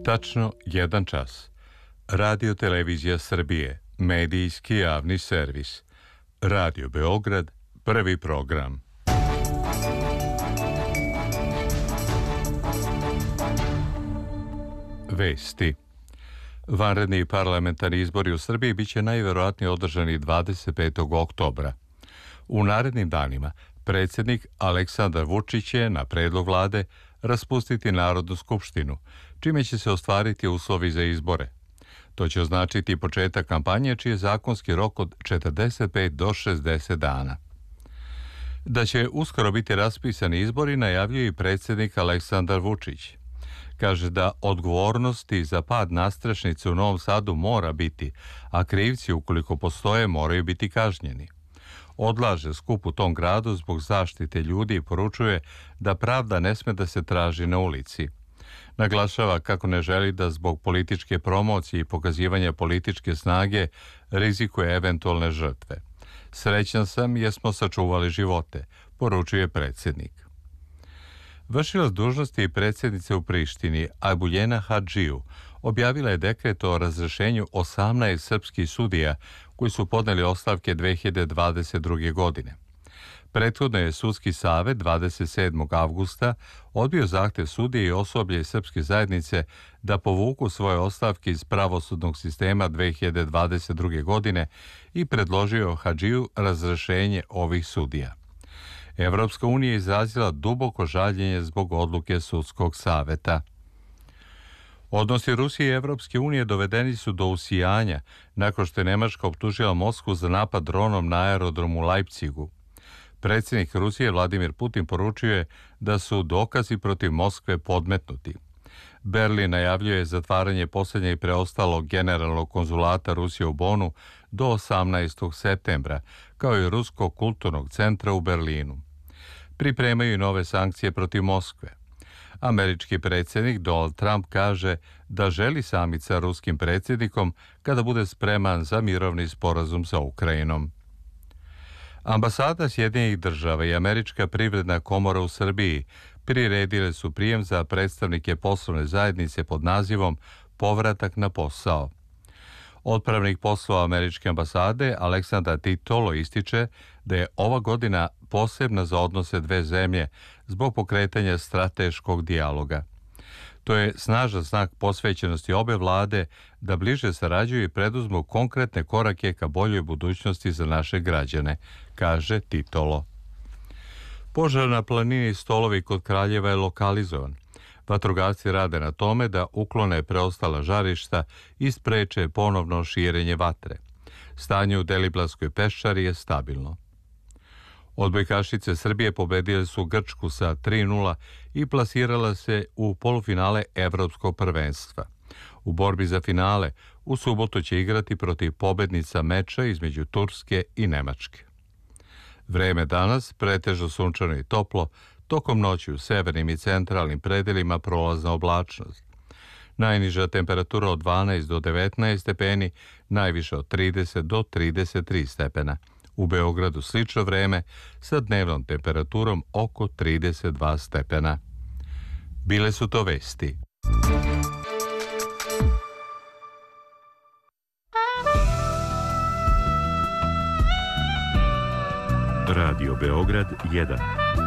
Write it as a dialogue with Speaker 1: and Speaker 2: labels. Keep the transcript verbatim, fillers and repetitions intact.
Speaker 1: Tačno jedan čas. Radio Televizija Srbije, medijski javni servis. Radio Beograd, prvi program. Vesti. Vanredni parlamentarni izbori u Srbiji biće najverovatnije održani dvadeset petog oktobra. U narednim danima predsjednik Aleksandar Vučić će, na predlog vlade, raspustiti Narodnu skupštinu, čime će se ostvariti uslovi za izbore. To će označiti početak kampanje, čiji je zakonski rok od četrdeset pet do šezdeset dana. Da će uskoro biti raspisani izbori, najavljuje i predsjednik Aleksandar Vučić. Kaže da odgovornosti za pad nadstrešnice u Novom Sadu mora biti, a krivci, ukoliko postoje, moraju biti kažnjeni. Odlaže skup u tom gradu zbog zaštite ljudi i poručuje da pravda ne sme da se traži na ulici. Naglašava kako ne želi da zbog političke promocije i pokazivanja političke snage rizikuje eventualne žrtve. Srećan sam jer smo sačuvali živote, poručuje predsjednik. Vršilac dužnosti i predsjednice u Prištini, Ajbuljena Hadžiju, objavila je dekret o razrešenju osamnaest srpskih sudija koji su podneli ostavke dve hiljade dvadeset druge. godine. Prethodno je Sudski savet dvadeset sedmog avgusta odbio zahtev sudije i osoblje srpske zajednice da povuku svoje ostavke iz pravosudnog sistema dve hiljade dvadeset druge. godine i predložio Hadžiju razrešenje ovih sudija. Evropska unija je izrazila duboko žaljenje zbog odluke Sudskog saveta. Odnosi Rusije i Evropske unije dovedeni su do usijanja nakon što je Nemačka optužila Moskvu za napad dronom na aerodromu u Leipzigu. Predsjednik Rusije Vladimir Putin poručuje da su dokazi protiv Moskve podmetnuti. Berlin najavljuje zatvaranje posljednjeg preostalog generalnog konzulata Rusije u Bonu do osamnaestog septembra, kao i Ruskog kulturnog centra u Berlinu. Pripremaju i nove sankcije protiv Moskve. Američki predsjednik Donald Trump kaže da želi samit sa ruskim predsjednikom kada bude spreman za mirovni sporazum sa Ukrajinom. Ambasada Sjedinjenih država i Američka privredna komora u Srbiji priredile su prijem za predstavnike poslovne zajednice pod nazivom Povratak na posao. Otpravnik poslova Američke ambasade Aleksandar Titolo ističe da je ova godina posebna za odnose dve zemlje zbog pokretanja strateškog dijaloga. To je snažan znak posvećenosti obe vlade da bliže sarađuju i preduzmu konkretne korake ka boljoj budućnosti za naše građane, kaže Titolo. Požar na planini Stolovi kod Kraljeva je lokalizovan. Vatrogasci rade na tome da uklone preostala žarišta i spreče ponovno širenje vatre. Stanje u Deliblatskoj peščari je stabilno. Odbojkašice Srbije pobedile su Grčku sa tri nula i plasirala se u polufinale Evropskog prvenstva. U borbi za finale u subotu će igrati protiv pobednica meča između Turske i Nemačke. Vreme danas pretežno sunčano i toplo, tokom noći u severnim i centralnim predelima prolazna oblačnost. Najniža temperatura od dvanaest do devetnaest stepeni, najviše od trideset do trideset tri stepena. U Beogradu slično vreme sa dnevnom temperaturom oko trideset dva stepena. Bile su to vesti.
Speaker 2: Radio Beograd jedan.